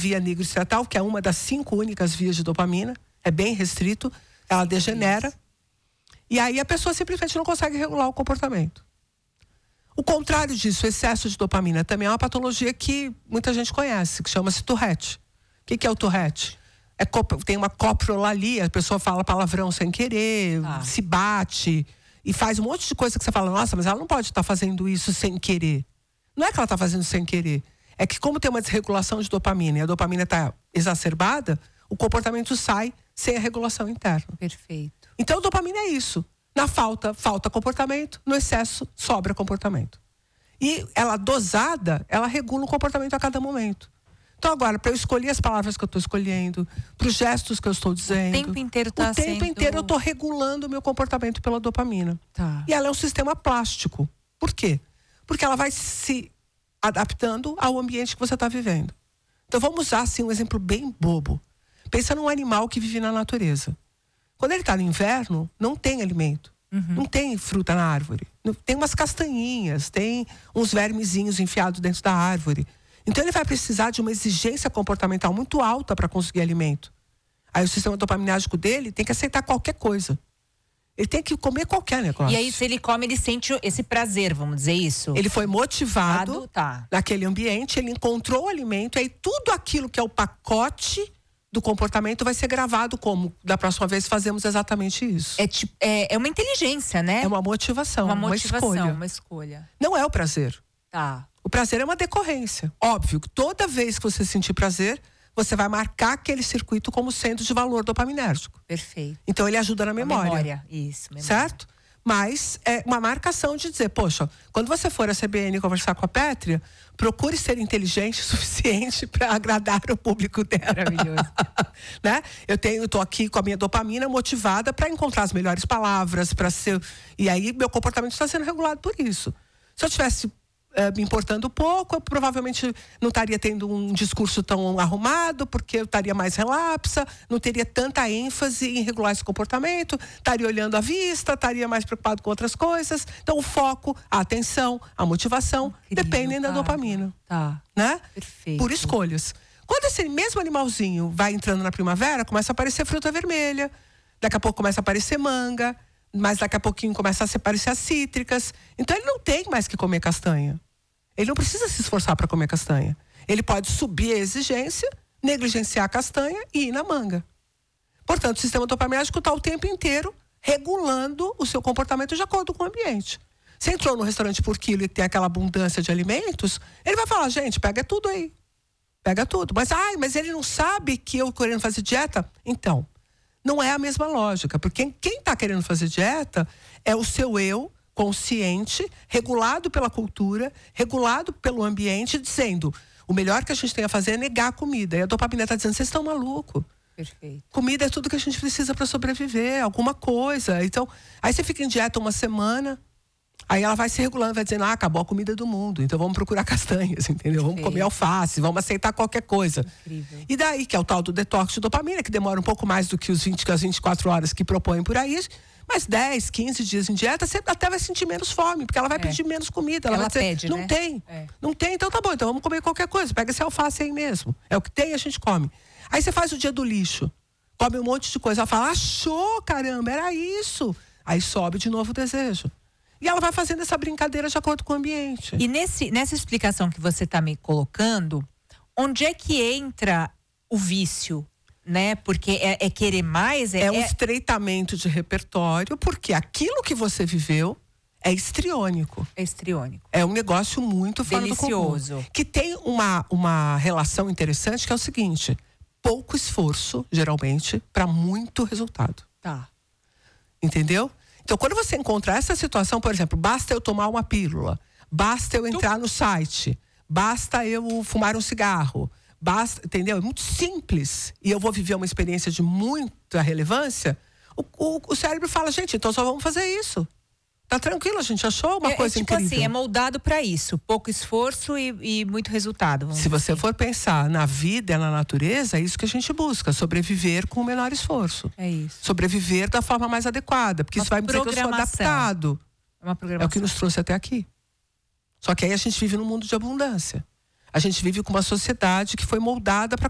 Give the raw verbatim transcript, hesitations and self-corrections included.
via nigrostriatal, que é uma das cinco únicas vias de dopamina, é bem restrito, ela degenera. Isso. E aí a pessoa simplesmente não consegue regular o comportamento. O contrário disso, o excesso de dopamina, também é uma patologia que muita gente conhece, que chama-se Tourette. O que, que é o Tourette? É, tem uma coprolalia, a pessoa fala palavrão sem querer, ah. se bate e faz um monte de coisa que você fala, nossa, mas ela não pode estar fazendo isso sem querer. Não é que ela está fazendo sem querer, é que como tem uma desregulação de dopamina e a dopamina está exacerbada, o comportamento sai sem a regulação interna. Perfeito. Então, a dopamina é isso. Na falta, falta comportamento. No excesso, sobra comportamento. E ela dosada, ela regula o comportamento a cada momento. Então, agora, para eu escolher as palavras que eu estou escolhendo, para os gestos que eu estou dizendo... O tempo inteiro está O tempo sendo... inteiro eu estou regulando o meu comportamento pela dopamina. Tá. E ela é um sistema plástico. Por quê? Porque ela vai se adaptando ao ambiente que você está vivendo. Então, vamos usar, assim, um exemplo bem bobo. Pensa num animal que vive na natureza. Quando ele está no inverno, não tem alimento. Uhum. Não tem fruta na árvore. Tem umas castanhinhas, tem uns vermezinhos enfiados dentro da árvore. Então ele vai precisar de uma exigência comportamental muito alta para conseguir alimento. Aí o sistema dopaminérgico dele tem que aceitar qualquer coisa. Ele tem que comer qualquer negócio. E aí, se ele come, ele sente esse prazer, vamos dizer isso? Ele foi motivado Ado, tá. naquele ambiente, ele encontrou o alimento, e aí tudo aquilo que é o pacote do comportamento vai ser gravado como, da próxima vez, fazemos exatamente isso. É, tipo, é, é uma inteligência, né? É uma motivação, uma, motivação, uma escolha. uma escolha. Não é o prazer. Tá. O prazer é uma decorrência. Óbvio que toda vez que você sentir prazer, você vai marcar aquele circuito como sendo de valor dopaminérgico. Perfeito. Então ele ajuda na memória. Memória, isso. Memória. Certo? Mas é uma marcação de dizer, poxa, quando você for a C B N conversar com a Pétria, procure ser inteligente o suficiente para agradar o público dela. Maravilhoso. Né? Eu tenho, tô aqui com a minha dopamina motivada para encontrar as melhores palavras, para ser, e aí meu comportamento está sendo regulado por isso. Se eu tivesse Uh, me importando pouco, eu provavelmente não estaria tendo um discurso tão arrumado, porque eu estaria mais relapsa, não teria tanta ênfase em regular esse comportamento, estaria olhando a vista, estaria mais preocupado com outras coisas. Então, o foco, a atenção, a motivação, incrível, dependem da dopamina. Tá. Né? Perfeito. Por escolhas. Quando esse mesmo animalzinho vai entrando na primavera, começa a aparecer fruta vermelha, daqui a pouco começa a aparecer manga, mas daqui a pouquinho começa a aparecer as cítricas. Então ele não tem mais que comer castanha. Ele não precisa se esforçar para comer castanha. Ele pode subir a exigência, negligenciar a castanha e ir na manga. Portanto, o sistema dopaminérgico está o tempo inteiro regulando o seu comportamento de acordo com o ambiente. Você entrou no restaurante por quilo e tem aquela abundância de alimentos, ele vai falar, gente, pega tudo aí. Pega tudo. Mas, ai, mas ele não sabe que eu querendo fazer dieta? Então, não é a mesma lógica, porque quem está querendo fazer dieta é o seu eu consciente, regulado pela cultura, regulado pelo ambiente, dizendo, o melhor que a gente tem a fazer é negar a comida. E a dopamina está dizendo, vocês estão malucos. Perfeito. Comida é tudo que a gente precisa para sobreviver, alguma coisa. Então, aí você fica em dieta uma semana, aí ela vai se regulando, vai dizendo, ah, acabou a comida do mundo, então vamos procurar castanhas, entendeu? Vamos comer alface, vamos aceitar qualquer coisa. Incrível. E daí, que é o tal do detox de dopamina, que demora um pouco mais do que os vinte, que as vinte e quatro horas que propõem por aí, mas dez, quinze dias em dieta, você até vai sentir menos fome, porque ela vai é. pedir menos comida. Ela, ela vai dizer, pede, não né? tem, é. não tem, então tá bom, então vamos comer qualquer coisa, pega esse alface aí mesmo. É o que tem, a gente come. Aí você faz o dia do lixo, come um monte de coisa, ela fala, achou, caramba, era isso. Aí sobe de novo o desejo. E ela vai fazendo essa brincadeira de acordo com o ambiente. E nesse, nessa explicação que você está me colocando, onde é que entra o vício? Né? Porque é, é querer mais. É, é um é... estreitamento de repertório, porque aquilo que você viveu é histriônico. É histriônico. É um negócio muito fora delicioso. Do comum. Que tem uma, uma relação interessante, que é o seguinte: pouco esforço, geralmente, para muito resultado. Tá. Entendeu? Então, quando você encontra essa situação, por exemplo, basta eu tomar uma pílula, basta eu entrar no site, basta eu fumar um cigarro, basta, entendeu? É muito simples. E eu vou viver uma experiência de muita relevância. O, o, o cérebro fala, gente, então só vamos fazer isso. Tá tranquilo, a gente achou uma é, coisa é tipo incrível. Assim, é moldado para isso. Pouco esforço e, e muito resultado. Se você assim. for pensar na vida e na natureza, é isso que a gente busca. Sobreviver com o menor esforço. É isso. Sobreviver da forma mais adequada. Porque uma isso vai me dizer que eu sou adaptado. É uma programação. É o que nos trouxe até aqui. Só que aí a gente vive num mundo de abundância. A gente vive com uma sociedade que foi moldada para